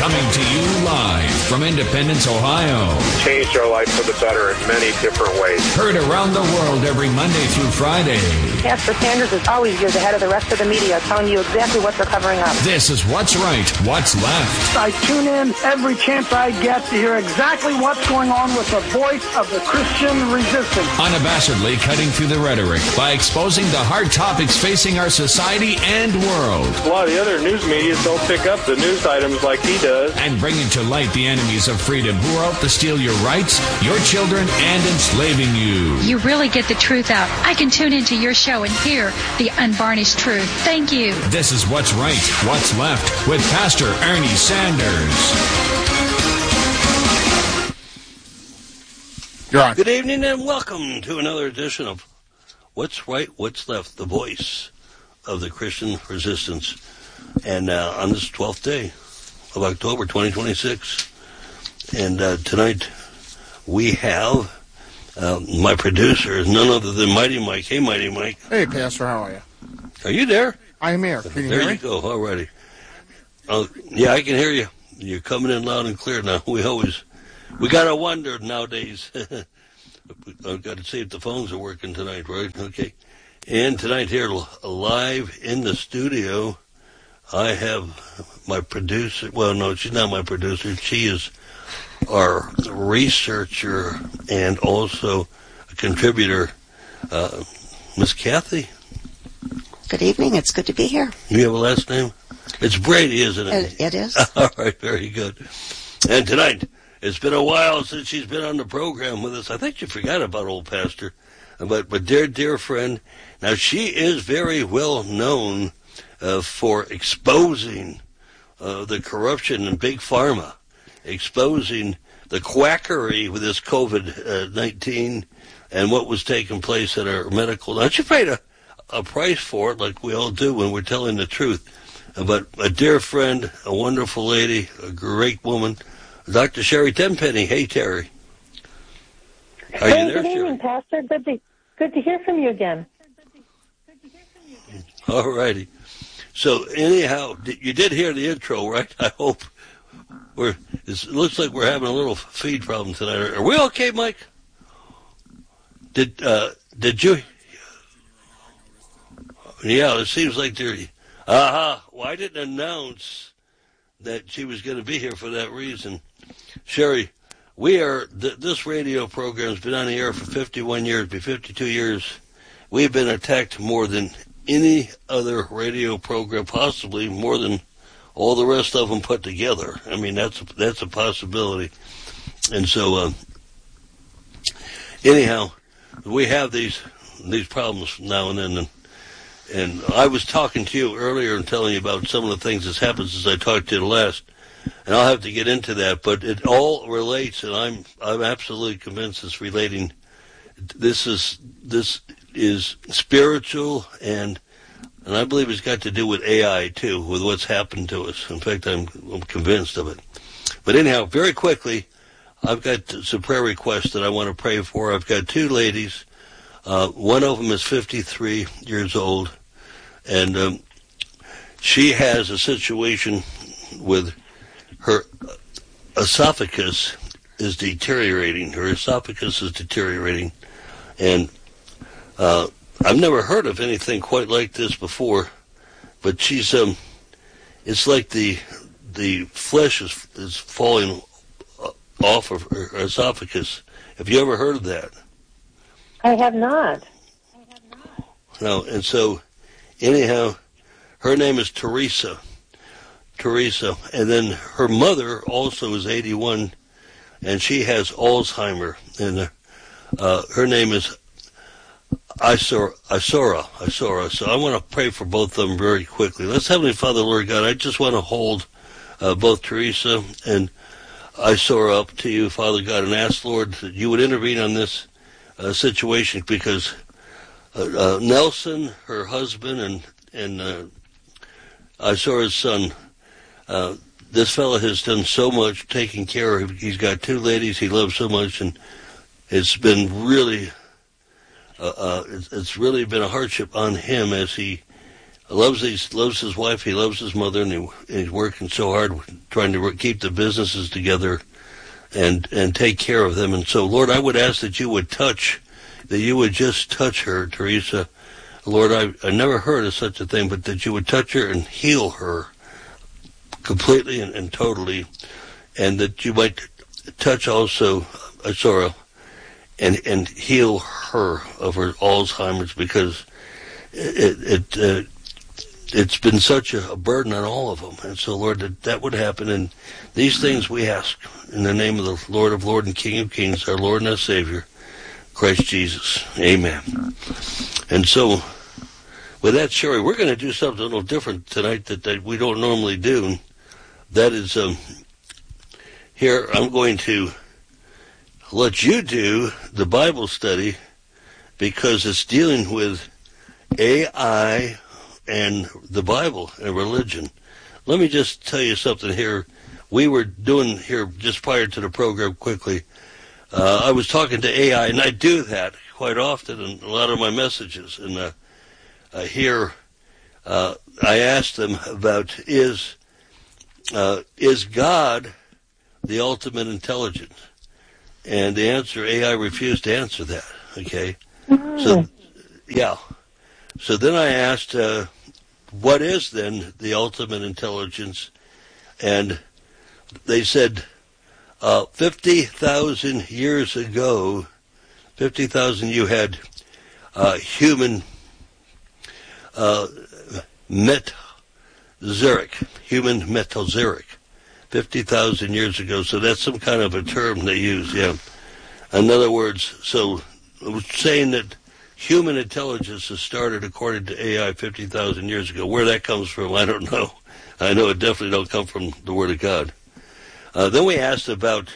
Coming to you live from Independence, Ohio. Changed our life for the better in many different ways. Heard around the world every Monday through Friday. Pastor Sanders is always years ahead of the rest of the media, telling you exactly what they're covering up. This is What's Right, What's Left. I tune in every chance I get to hear exactly what's going on with the voice of the Christian resistance. Unabashedly cutting through the rhetoric by exposing the hard topics facing our society and world. A lot of the other news media don't pick up the news items like he does. And bringing to light the enemies of freedom who are out to steal your rights, your children, and enslaving you. You really get the truth out. I can tune into your show and hear the unvarnished truth. Thank you. This is What's Right, What's Left with Pastor Ernie Sanders. You're on. Good evening and welcome to another edition of What's Right, What's Left, the voice of the Christian resistance. And on this 12th day of October 2026. And tonight we have my producer is none other than Mighty Mike. Hey, Mighty Mike. Hey, Pastor, how are you? Are you there? I am here. Can you there hear you me? go. All righty. Yeah, I can hear you. You're coming in loud and clear now. We gotta wonder nowadays. I've got to see if the phones are working tonight, right? Okay. And tonight here, live in the studio, I have my producer. Well, no, she's not my producer. She is our researcher and also a contributor, Miss Kathy. Good evening. It's good to be here. You have a last name? It's Brady, isn't it? It is. All right, very good. And tonight, it's been a while since she's been on the program with us. I think you forgot about old Pastor. But dear friend, now she is very well known for exposing the corruption in Big Pharma, exposing the quackery with this COVID-19 and what was taking place at our medical. Now, she paid a price for it, like we all do when we're telling the truth. But a dear friend, a wonderful lady, a great woman, Dr. Sherry Tenpenny. Hey, Terry. Are you there, good evening, Pastor. Good to hear from you again. All righty. So, anyhow, you did hear the intro, right? I hope. It looks like we're having a little feed problem tonight. Are we okay, Mike? Did you? Yeah, it seems like they're... Well, I didn't announce that she was going to be here for that reason. Sherry, we are... this radio program's been on the air for 51 years, 52 years. We've been attacked more than any other radio program, possibly more than all the rest of them put together. I mean, that's a possibility. And so, anyhow, we have these problems now and then. And I was talking to you earlier and telling you about some of the things that's happened since I talked to you last. And I'll have to get into that, but it all relates, and I'm absolutely convinced it's relating. This is spiritual, and I believe it's got to do with AI too, with what's happened to us. In fact, I'm convinced of it. But anyhow, very quickly, I've got some prayer requests that I want to pray for. I've got two ladies. One of them is 53 years old, and she has a situation with her esophagus is deteriorating. Her esophagus is deteriorating, and I've never heard of anything quite like this before. But she's it's like the flesh is falling off of her esophagus. Have you ever heard of that? I have not. No, and so, anyhow, her name is Teresa, and then her mother also is 81, and she has Alzheimer, and her name is Isora. So I want to pray for both of them very quickly. Let's, Heavenly Father, Lord God, I just want to hold both Teresa and Isora up to you, Father God, and ask, Lord, that you would intervene on this situation, because Nelson, her husband, and Isora's son, this fella has done so much taking care of. He's got two ladies he loves so much, and it's been really, it's really been a hardship on him as he loves his wife, he loves his mother, and he's working so hard trying to keep the businesses together and take care of them. And so, Lord, I would ask that you would just touch her, Teresa. Lord, I never heard of such a thing, but that you would touch her and heal her completely and totally, and that you might touch also Sorrel and heal her of her Alzheimer's, because it's been such a burden on all of them. And so, Lord, that would happen. And these things we ask in the name of the Lord of Lords and King of Kings, our Lord and our Savior, Christ Jesus. Amen. And so, with that, Sherry, we're going to do something a little different tonight that we don't normally do. That is, here I'm going to let you do the Bible study, because it's dealing with AI and the Bible and religion. Let me just tell you something here. We were doing here just prior to the program quickly. I was talking to AI, and I do that quite often in a lot of my messages. And here I asked them about, is God the ultimate intelligence? And the answer, AI refused to answer that. Okay. So, yeah. So then I asked, what is then the ultimate intelligence? And they said, 50,000 years ago, 50,000 you had human Metazeric, 50,000 years ago. So that's some kind of a term they use, yeah. In other words, so I was saying that human intelligence has started, according to AI, 50,000 years ago. Where that comes from, I don't know. I know it definitely don't come from the Word of God. Then we asked about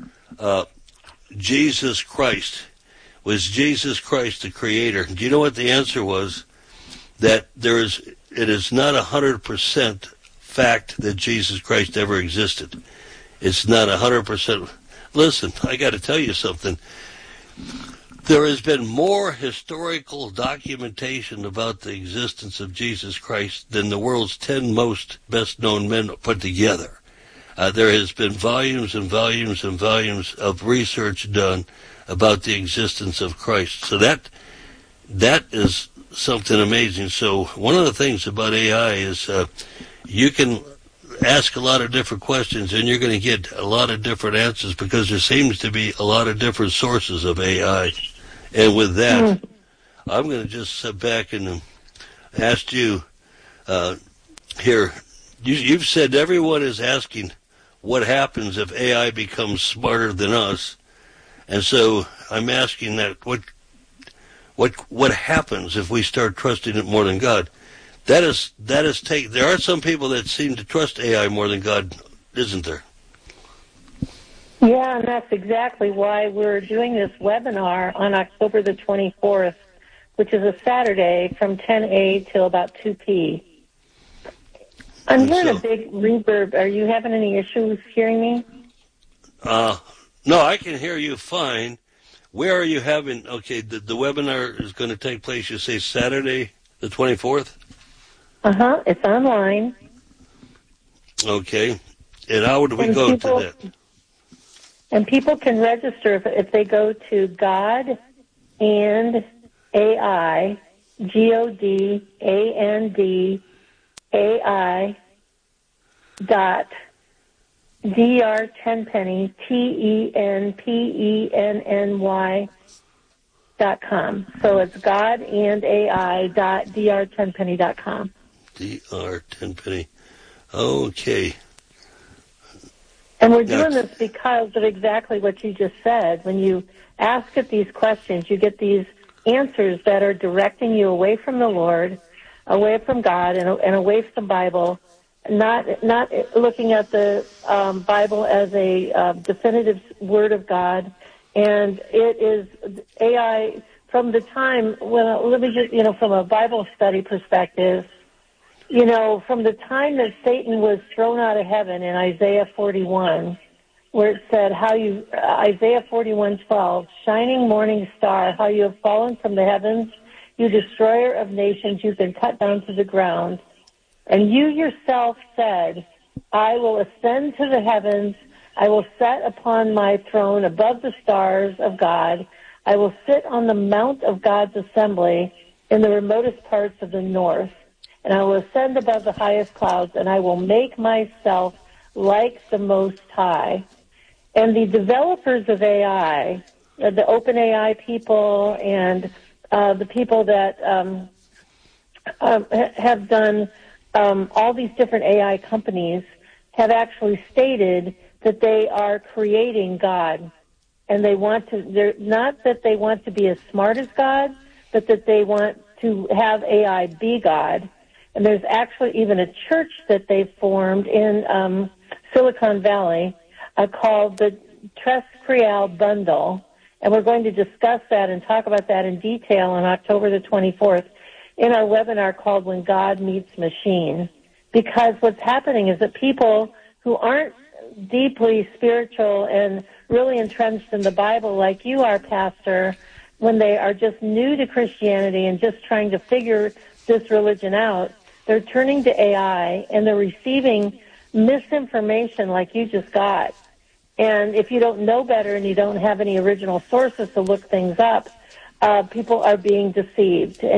Jesus Christ. Was Jesus Christ the Creator? Do you know what the answer was? That it is not 100% fact that Jesus Christ ever existed. It's not 100%. Listen, I got to tell you something. There has been more historical documentation about the existence of Jesus Christ than the world's 10 most best-known men put together. There has been volumes and volumes and volumes of research done about the existence of Christ. So that is something amazing. So one of the things about AI is you can ask a lot of different questions and you're going to get a lot of different answers, because there seems to be a lot of different sources of AI. And with that, I'm going to just sit back and ask you here. You've said everyone is asking what happens if AI becomes smarter than us, and so I'm asking that what happens if we start trusting it more than God? There are some people that seem to trust AI more than God, isn't there? Yeah, and that's exactly why we're doing this webinar on October the 24th, which is a Saturday from 10 till about 2 p. I'm hearing a big reverb. Are you having any issues hearing me? No, I can hear you fine. Where are you having, okay, the webinar is going to take place, you say Saturday the 24th? It's online. Okay. And how would we go to that? And people can register if they go to God and AI, GODANDAI .dr10penny TENPENNY.com. So it's godandai.dr10penny.com. DR10penny. Okay. And we're doing this because of exactly what you just said. When you ask it these questions, you get these answers that are directing you away from the Lord, away from God, and away from the Bible. Not looking at the Bible as a definitive word of God. And it is AI from the time let me just, from a Bible study perspective, from the time that Satan was thrown out of heaven in Isaiah 41, where it said Isaiah 41:12, shining morning star, how you have fallen from the heavens, you destroyer of nations, you've been cut down to the ground. And you yourself said, I will ascend to the heavens. I will sit upon my throne above the stars of God. I will sit on the mount of God's assembly in the remotest parts of the north. And I will ascend above the highest clouds, and I will make myself like the Most High. And the developers of AI, the OpenAI people and the people that have done all these different AI companies have actually stated that they are creating God. And they want to, they're not that they want to be as smart as God, but that they want to have AI be God. And there's actually even a church that they formed in Silicon Valley called the Tres Creal Bundle. And we're going to discuss that and talk about that in detail on October the 24th in our webinar called When God Meets Machine. Because what's happening is that people who aren't deeply spiritual and really entrenched in the Bible like you are, Pastor, when they are just new to Christianity and just trying to figure this religion out, they're turning to AI and they're receiving misinformation like you just got. And if you don't know better and you don't have any original sources to look things up, people are being deceived.